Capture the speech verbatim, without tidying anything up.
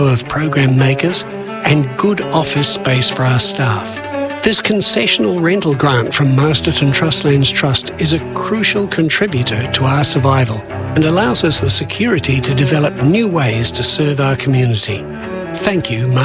of program makers, and good office space for our staff. This concessional rental grant from Masterton Trustlands Trust is a crucial contributor to our survival and allows us the security to develop new ways to serve our community. Thank you,